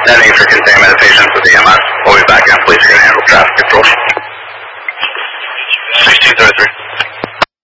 Heading for containment of patients with EMS. We'll be back in. Police are going to handle traffic control. 1633.